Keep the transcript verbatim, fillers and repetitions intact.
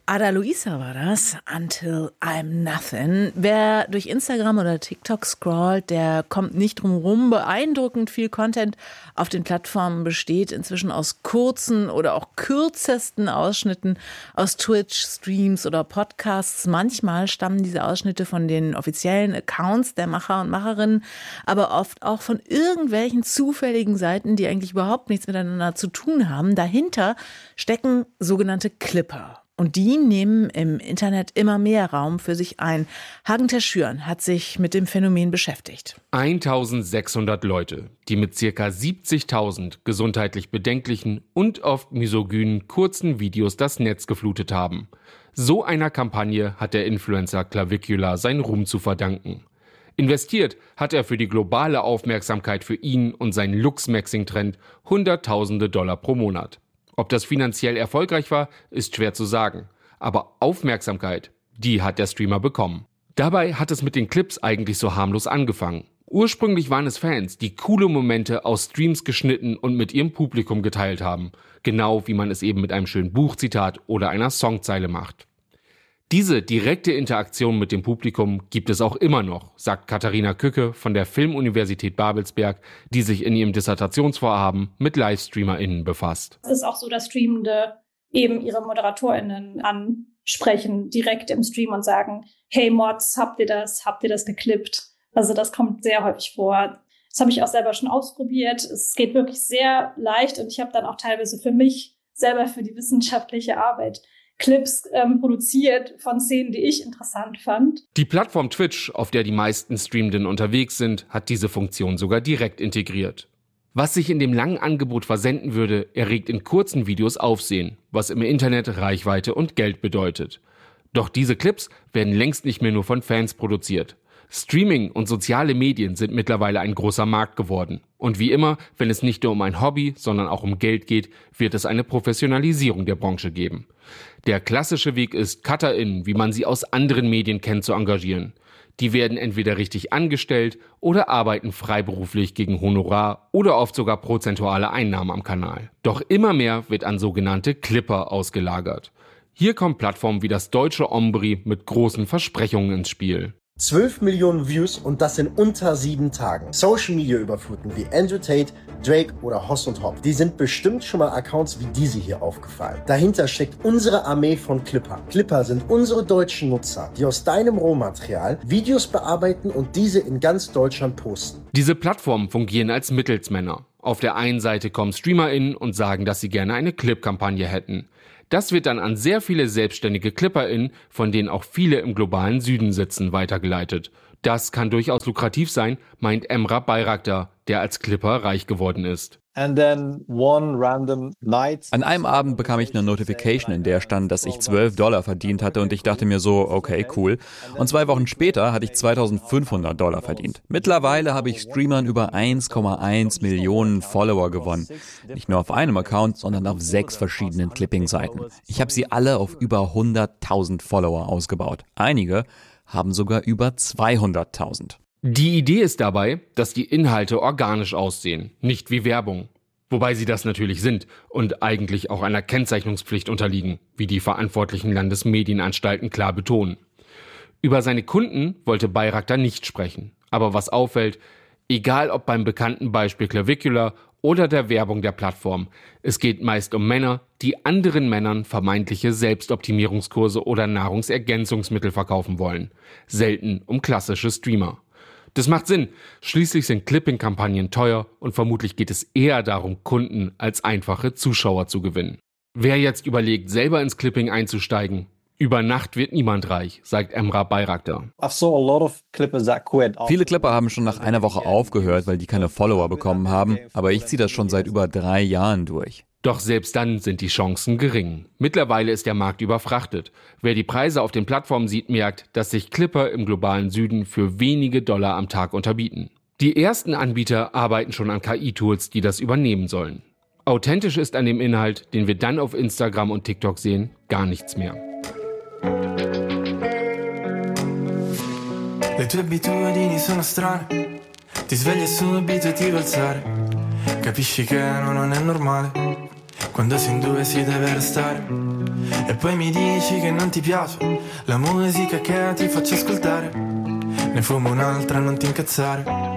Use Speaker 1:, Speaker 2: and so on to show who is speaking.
Speaker 1: Ada Luisa war das, Until I'm Nothing. Wer durch Instagram oder TikTok scrollt, der kommt nicht drum rum. Beeindruckend viel Content auf den Plattformen besteht inzwischen aus kurzen oder auch kürzesten Ausschnitten aus Twitch-Streams oder Podcasts. Manchmal stammen diese Ausschnitte von den offiziellen Accounts der Macher und Macherinnen, aber oft auch von irgendwelchen zufälligen Seiten, die eigentlich überhaupt nichts miteinander zu tun haben. Dahinter stecken sogenannte Clipper. Und die nehmen im Internet immer mehr Raum für sich ein. Hagen Terschüren hat sich mit dem Phänomen beschäftigt.
Speaker 2: eintausendsechshundert Leute, die mit circa siebzigtausend gesundheitlich bedenklichen und oft misogynen kurzen Videos das Netz geflutet haben. So einer Kampagne hat der Influencer Clavicula seinen Ruhm zu verdanken. Investiert hat er für die globale Aufmerksamkeit für ihn und seinen Lux-Maxing-Trend Hunderttausende Dollar pro Monat. Ob das finanziell erfolgreich war, ist schwer zu sagen. Aber Aufmerksamkeit, die hat der Streamer bekommen. Dabei hat es mit den Clips eigentlich so harmlos angefangen. Ursprünglich waren es Fans, die coole Momente aus Streams geschnitten und mit ihrem Publikum geteilt haben. Genau wie man es eben mit einem schönen Buchzitat oder einer Songzeile macht. Diese direkte Interaktion mit dem Publikum gibt es auch immer noch, sagt Katharina Kücke von der Filmuniversität Babelsberg, die sich in ihrem Dissertationsvorhaben mit LivestreamerInnen befasst.
Speaker 3: Es ist auch so, dass Streamende eben ihre ModeratorInnen ansprechen, direkt im Stream und sagen, hey Mods, habt ihr das, habt ihr das geklippt? Also das kommt sehr häufig vor. Das habe ich auch selber schon ausprobiert. Es geht wirklich sehr leicht und ich habe dann auch teilweise für mich selber für die wissenschaftliche Arbeit Clips ähm, produziert von Szenen, die ich interessant fand.
Speaker 2: Die Plattform Twitch, auf der die meisten Streamenden unterwegs sind, hat diese Funktion sogar direkt integriert. Was sich in dem langen Angebot versenden würde, erregt in kurzen Videos Aufsehen, was im Internet Reichweite und Geld bedeutet. Doch diese Clips werden längst nicht mehr nur von Fans produziert. Streaming und soziale Medien sind mittlerweile ein großer Markt geworden. Und wie immer, wenn es nicht nur um ein Hobby, sondern auch um Geld geht, wird es eine Professionalisierung der Branche geben. Der klassische Weg ist, CutterInnen, wie man sie aus anderen Medien kennt, zu engagieren. Die werden entweder richtig angestellt oder arbeiten freiberuflich gegen Honorar oder oft sogar prozentuale Einnahmen am Kanal. Doch immer mehr wird an sogenannte Clipper ausgelagert. Hier kommen Plattformen wie das deutsche Ombri mit großen Versprechungen ins Spiel.
Speaker 4: zwölf Millionen Views und das in unter sieben Tagen. Social Media Überfluten wie Andrew Tate, Drake oder Hoss und Hop. Die sind bestimmt schon mal Accounts wie diese hier aufgefallen. Dahinter steckt unsere Armee von Clipper. Clipper sind unsere deutschen Nutzer, die aus deinem Rohmaterial Videos bearbeiten und diese in ganz Deutschland posten.
Speaker 2: Diese Plattformen fungieren als Mittelsmänner. Auf der einen Seite kommen StreamerInnen und sagen, dass sie gerne eine Clip-Kampagne hätten. Das wird dann an sehr viele selbstständige ClipperInnen, von denen auch viele im globalen Süden sitzen, weitergeleitet. Das kann durchaus lukrativ sein, meint Emrah Bayraktar, der als Clipper reich geworden ist.
Speaker 5: And then one random night.
Speaker 6: An einem Abend bekam ich eine Notification, in der stand, dass ich zwölf Dollar verdient hatte und ich dachte mir so, okay, cool. Und zwei Wochen später hatte ich zweitausendfünfhundert Dollar verdient. Mittlerweile habe ich Streamern über eins Komma eins Millionen Follower gewonnen. Nicht nur auf einem Account, sondern auf sechs verschiedenen Clipping-Seiten. Ich habe sie alle auf über hunderttausend Follower ausgebaut. Einige haben sogar über zweihunderttausend.
Speaker 2: Die Idee ist dabei, dass die Inhalte organisch aussehen, nicht wie Werbung. Wobei sie das natürlich sind und eigentlich auch einer Kennzeichnungspflicht unterliegen, wie die verantwortlichen Landesmedienanstalten klar betonen. Über seine Kunden wollte Bayraktar nicht sprechen. Aber was auffällt, egal ob beim bekannten Beispiel Clavicula oder der Werbung der Plattform, es geht meist um Männer, die anderen Männern vermeintliche Selbstoptimierungskurse oder Nahrungsergänzungsmittel verkaufen wollen. Selten um klassische Streamer. Das macht Sinn. Schließlich sind Clipping-Kampagnen teuer und vermutlich geht es eher darum, Kunden als einfache Zuschauer zu gewinnen. Wer jetzt überlegt, selber ins Clipping einzusteigen, über Nacht wird niemand reich, sagt Emrah Bayraktar.
Speaker 6: Viele Clipper haben schon nach einer Woche aufgehört, weil die keine Follower bekommen haben, aber ich ziehe das schon seit über drei Jahren durch.
Speaker 2: Doch selbst dann sind die Chancen gering. Mittlerweile ist der Markt überfrachtet. Wer die Preise auf den Plattformen sieht, merkt, dass sich Clipper im globalen Süden für wenige Dollar am Tag unterbieten. Die ersten Anbieter arbeiten schon an K I-Tools, die das übernehmen sollen. Authentisch ist an dem Inhalt, den wir dann auf Instagram und TikTok sehen, gar nichts mehr.
Speaker 7: Le tue abitudini sono strane, ti svegli subito e ti vuoi alzare, capisci che non è normale. quando sei in due si deve restare. E poi mi dici che non ti piace la musica che ti faccio ascoltare. Ne fumo un'altra, non ti incazzare.